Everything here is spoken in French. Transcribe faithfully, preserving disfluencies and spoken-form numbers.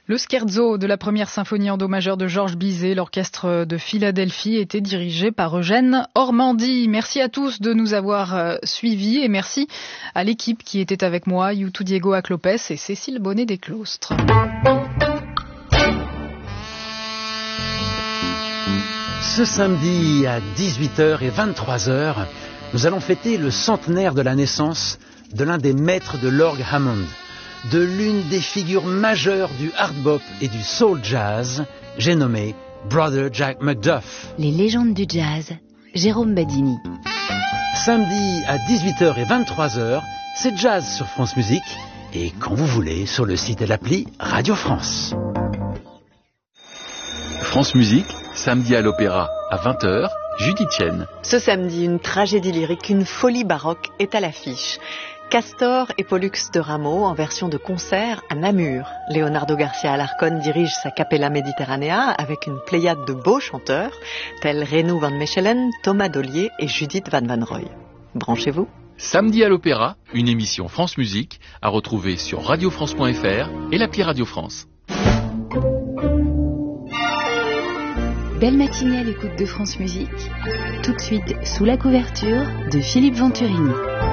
Le scherzo de la première symphonie en do majeur de Georges Bizet, l'orchestre de Philadelphie, était dirigé par Eugène Ormandy. Merci à tous de nous avoir euh, suivis et merci à l'équipe qui était avec moi, Youtou Diego Aclopes et Cécile Bonnet des Clostres. Ce samedi à dix-huit heures et vingt-trois heures, nous allons fêter le centenaire de la naissance de l'un des maîtres de l'orgue Hammond, de l'une des figures majeures du hard bop et du soul jazz, j'ai nommé Brother Jack McDuff. Les légendes du jazz, Jérôme Badini. Samedi à dix-huit heures et vingt-trois heures, c'est jazz sur France Musique et quand vous voulez sur le site et l'appli Radio France. France Musique, samedi à l'Opéra à vingt heures, Judith Chen. Ce samedi, une tragédie lyrique, une folie baroque est à l'affiche. Castor et Pollux de Rameau en version de concert à Namur. Leonardo Garcia Alarcón dirige sa Capella Mediterranea avec une pléiade de beaux chanteurs tels Renu van Mechelen, Thomas Dollier et Judith Van Wanrooy. Branchez-vous. Samedi à l'Opéra, une émission France Musique à retrouver sur radio france point f r et l'appli Radio France. Belle matinée à l'écoute de France Musique. Tout de suite, sous la couverture de Philippe Venturini.